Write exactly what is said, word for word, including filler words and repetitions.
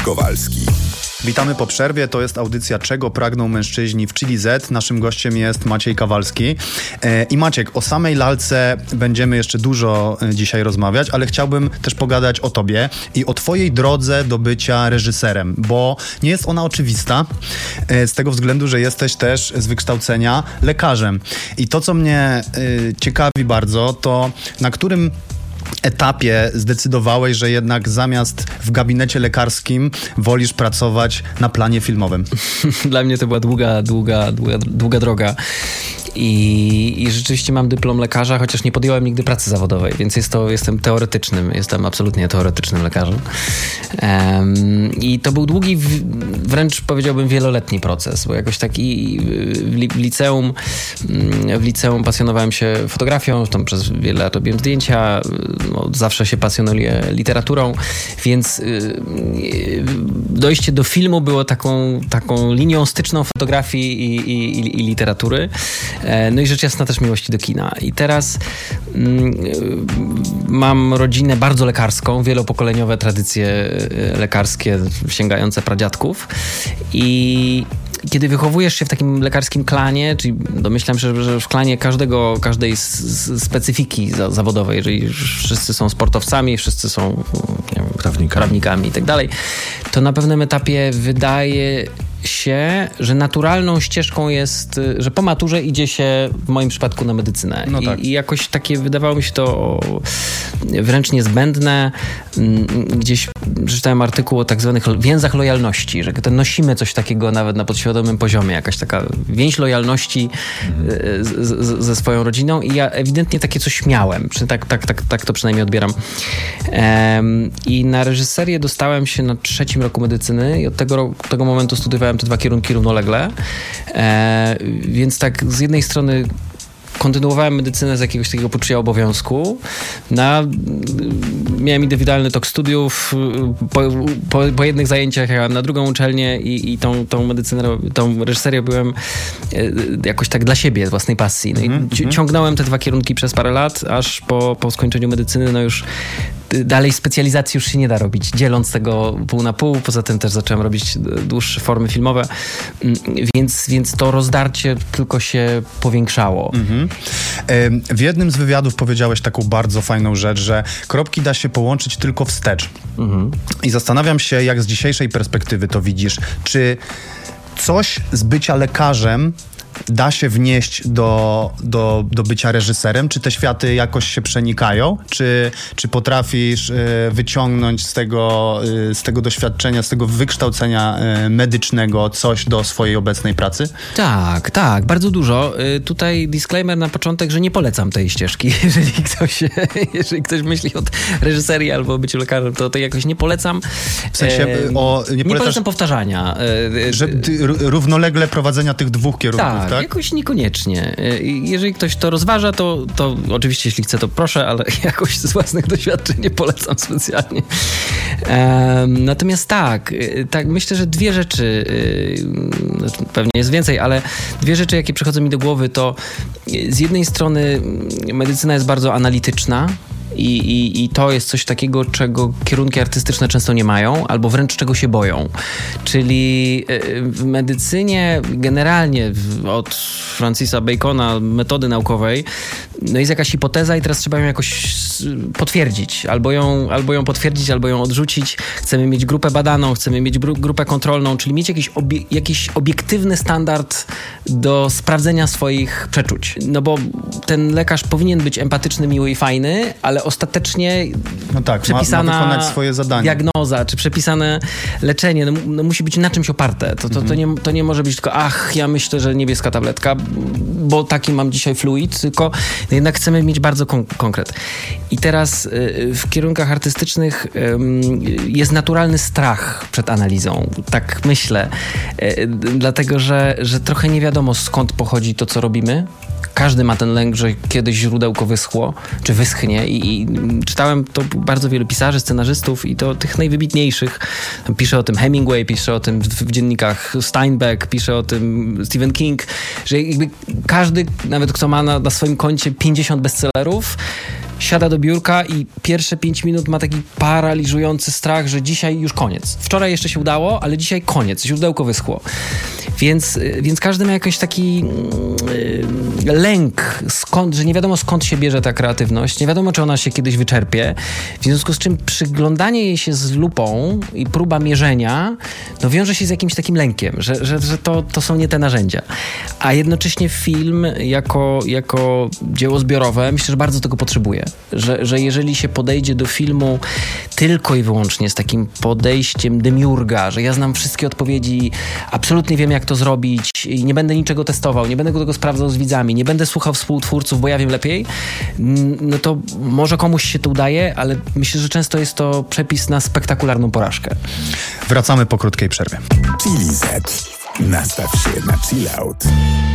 Kowalski. Witamy po przerwie, to jest audycja Czego pragną mężczyźni w Chili Z. Naszym gościem jest Maciej Kowalski. I Maciek, o samej lalce będziemy jeszcze dużo dzisiaj rozmawiać, ale chciałbym też pogadać o tobie i o twojej drodze do bycia reżyserem, bo nie jest ona oczywista, z tego względu, że jesteś też z wykształcenia lekarzem. I to, co mnie ciekawi bardzo, to na którym etapie zdecydowałeś, że jednak zamiast w gabinecie lekarskim wolisz pracować na planie filmowym? Dla mnie to była długa, długa, długa, długa droga. I, I rzeczywiście mam dyplom lekarza, chociaż nie podjąłem nigdy pracy zawodowej, więc jest to, jestem teoretycznym, jestem absolutnie teoretycznym lekarzem. Um, I to był długi, wręcz powiedziałbym wieloletni proces, bo jakoś taki w, li, w liceum w liceum pasjonowałem się fotografią, tam przez wiele lat robiłem zdjęcia, no, zawsze się pasjonuję literaturą, więc y, dojście do filmu było taką, taką linią styczną fotografii i, i, i literatury. No i rzecz jasna też miłości do kina. I teraz mm, mam rodzinę bardzo lekarską, wielopokoleniowe tradycje lekarskie sięgające pradziadków i kiedy wychowujesz się w takim lekarskim klanie, czyli domyślam się, że w klanie każdego, każdej specyfiki zawodowej, jeżeli wszyscy są sportowcami, wszyscy są nie wiem, prawnikami. prawnikami i tak dalej, to na pewnym etapie wydaje się, że naturalną ścieżką jest, że po maturze idzie się w moim przypadku na medycynę. No tak. I, I jakoś takie wydawało mi się to wręcz niezbędne. Gdzieś przeczytałem artykuł o tak zwanych więzach lojalności, że nosimy coś takiego nawet na podświadomym poziomie, jakaś taka więź lojalności mhm. z, z, ze swoją rodziną i ja ewidentnie takie coś miałem. Tak, tak, tak, tak to przynajmniej odbieram. Um, I na reżyserię dostałem się na trzecim roku medycyny i od tego, roku, tego momentu studiowałem te dwa kierunki równolegle, e, więc tak z jednej strony kontynuowałem medycynę z jakiegoś takiego poczucia obowiązku. Na, miałem indywidualny tok studiów. Po, po, po jednych zajęciach jechałem na drugą uczelnię i, i tą, tą medycynę, tą reżyserię byłem jakoś tak dla siebie, z własnej pasji. No mm-hmm. i ci, ciągnąłem te dwa kierunki przez parę lat, aż po, po skończeniu medycyny, no już dalej specjalizacji już się nie da robić, dzieląc tego pół na pół. Poza tym też zacząłem robić dłuższe formy filmowe, więc, więc to rozdarcie tylko się powiększało. Mhm. W jednym z wywiadów powiedziałeś taką bardzo fajną rzecz, że kropki da się połączyć tylko wstecz. Mhm. I zastanawiam się, jak z dzisiejszej perspektywy to widzisz. Czy coś z bycia lekarzem da się wnieść do, do, do bycia reżyserem? Czy te światy jakoś się przenikają? Czy, czy potrafisz y, wyciągnąć z tego, y, z tego doświadczenia, z tego wykształcenia y, medycznego coś do swojej obecnej pracy? Tak, tak, bardzo dużo. Y, tutaj disclaimer na początek, że nie polecam tej ścieżki. Jeżeli ktoś, jeżeli ktoś myśli o reżyserii albo o byciu lekarzem, to, to jakoś nie polecam. W sensie y, o... Nie, nie polecam powtarzania. Y, że ty, równolegle prowadzenia tych dwóch kierunków, tak? Tak, jakoś niekoniecznie. Jeżeli ktoś to rozważa, to, to oczywiście, jeśli chce, to proszę, ale jakoś z własnych doświadczeń nie polecam specjalnie. Um, natomiast tak, tak, myślę, że dwie rzeczy, yy, pewnie jest więcej, ale dwie rzeczy, jakie przychodzą mi do głowy, to z jednej strony medycyna jest bardzo analityczna, I, i, I to jest coś takiego, czego kierunki artystyczne często nie mają, albo wręcz czego się boją. Czyli w medycynie generalnie od Francisa Bacona, metody naukowej, no jest jakaś hipoteza i teraz trzeba ją jakoś potwierdzić. Albo ją, albo ją potwierdzić, albo ją odrzucić. Chcemy mieć grupę badaną, chcemy mieć gru- grupę kontrolną, czyli mieć jakiś, obie- jakiś obiektywny standard do sprawdzenia swoich przeczuć. No bo ten lekarz powinien być empatyczny, miły i fajny, ale ostatecznie no tak, przepisana ma, ma wykonać swoje zadanie. Diagnoza, czy przepisane leczenie, no, no musi być na czymś oparte. To, to, to, nie, to nie może być tylko ach, ja myślę, że niebieska tabletka, bo taki mam dzisiaj fluid, tylko jednak chcemy mieć bardzo kon- konkret. I teraz y, w kierunkach artystycznych y, jest naturalny strach przed analizą. Tak myślę. Y, dlatego, że, że trochę nie wiadomo, skąd pochodzi to, co robimy. Każdy ma ten lęk, że kiedyś źródełko wyschło, czy wyschnie i, i czytałem to bardzo wielu pisarzy, scenarzystów i to tych najwybitniejszych. Pisze o tym Hemingway, pisze o tym w, w dziennikach Steinbeck, pisze o tym Stephen King, że jakby każdy, nawet kto ma na, na swoim koncie pięćdziesiąt bestsellerów, siada do biurka i pierwsze pięć minut ma taki paraliżujący strach, że dzisiaj już koniec. Wczoraj jeszcze się udało, ale dzisiaj koniec, źródełko wyschło. Więc, więc każdy ma jakiś taki yy, lęk, skąd, że nie wiadomo skąd się bierze ta kreatywność, nie wiadomo czy ona się kiedyś wyczerpie, w związku z czym przyglądanie jej się z lupą i próba mierzenia, no wiąże się z jakimś takim lękiem, że, że, że to, to są nie te narzędzia. A jednocześnie film jako, jako dzieło zbiorowe myślę, że bardzo tego potrzebuje. Że, że jeżeli się podejdzie do filmu tylko i wyłącznie z takim podejściem demiurga, że ja znam wszystkie odpowiedzi, absolutnie wiem jak to zrobić i nie będę niczego testował, nie będę tego sprawdzał z widzami, nie będę słuchał współtwórców, bo ja wiem lepiej, no to może komuś się to udaje, ale myślę, że często jest to przepis na spektakularną porażkę. Wracamy po krótkiej przerwie. Chili Z. Nastaw się na chill out.